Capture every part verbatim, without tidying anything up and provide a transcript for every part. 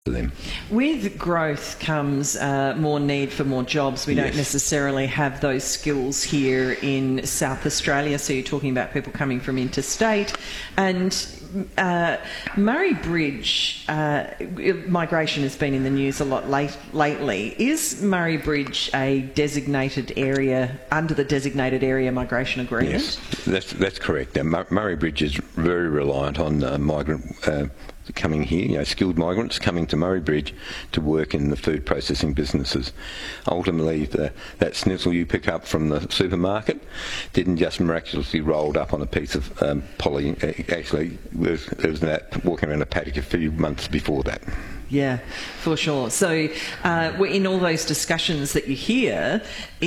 for them. With growth comes uh, more need for more jobs. We don't Yes. necessarily have those skills here in South Australia, so you're talking about people coming from interstate. And uh, Murray Bridge, uh, migration has been in the news a lot late, lately. Is Murray Bridge a designated area, under the designated area migration agreement? Yes, that's, that's correct. Now, Mur- Murray Bridge is very reliant on uh, migrant uh, coming here, you know, skilled migrants coming to Murray Bridge to work in the food processing businesses. Ultimately, the, that schnitzel you pick up from the supermarket didn't just miraculously rolled up on a piece of um, poly. Actually, there was, there was that walking around a paddock a few months before that. Yeah, for sure. So uh, in all those discussions that you hear,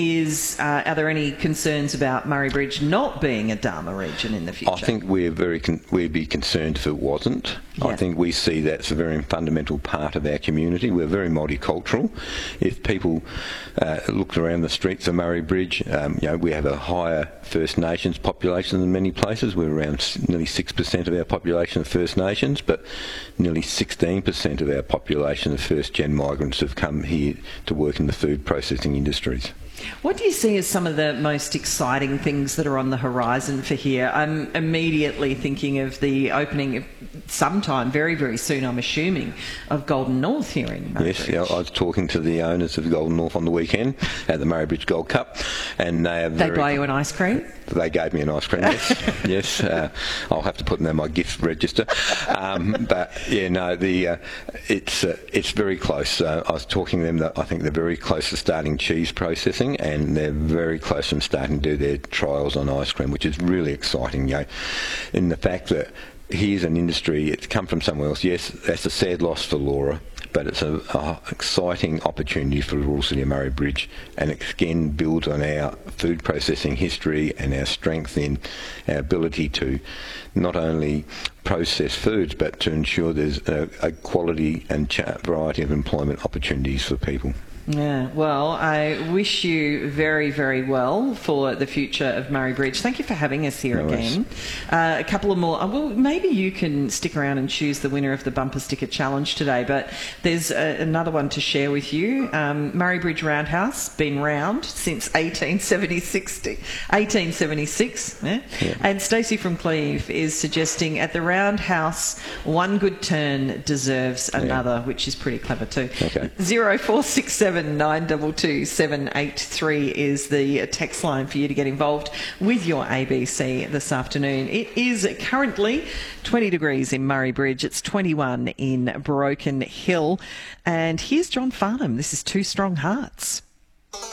is uh, are there any concerns about Murray Bridge not being a Dharma region in the future? I think we're very con- we'd be concerned if it wasn't. Yeah. I think we see that's a very fundamental part of our community. We're very multicultural. If people uh, looked around the streets of Murray Bridge, um, you know, we have a higher First Nations population than many places. We're around s- nearly six percent of our population of First Nations, but nearly sixteen percent of our population of first-gen migrants have come here to work in the food processing industries. What do you see as some of the most exciting things that are on the horizon for here? I'm immediately thinking of the opening of sometime very, very soon, I'm assuming, of Golden North here in Murray Yes, Bridge. yeah, I was talking to the owners of Golden North on the weekend at the Murray Bridge Gold Cup, and they are They very... buy you an ice cream? They gave me an ice cream, yes. yes, uh, I'll have to put them in my gift register. Um, but, yeah, no, the uh, it's uh, it's very close. Uh, I was talking to them that I think they're very close to starting cheese processing, and they're very close to starting to do their trials on ice cream, which is really exciting, you know, in the fact that here's an industry, it's come from somewhere else. Yes, that's a sad loss for Laura, but it's an exciting opportunity for the rural city of Murray Bridge, and it again builds on our food processing history and our strength in our ability to not only process foods, but to ensure there's a, a quality and ch- variety of employment opportunities for people. Yeah, well, I wish you very, very well for the future of Murray Bridge. Thank you for having us here No again. Uh, a couple of more. Uh, well, maybe you can stick around and choose the winner of the bumper sticker challenge today, but there's a, another one to share with you. Um, Murray Bridge Roundhouse, been round since eighteen seventy-six. eighteen seventy-six yeah? Yeah. And Stacey from Cleve is suggesting at the Roundhouse, one good turn deserves another, which is pretty clever too. Okay. zero four six seven nine two two seven eight three is the text line for you to get involved with your A B C this afternoon. It is currently twenty degrees in Murray Bridge. It's twenty-one in Broken Hill. And here's John Farnham. This is Two Strong Hearts.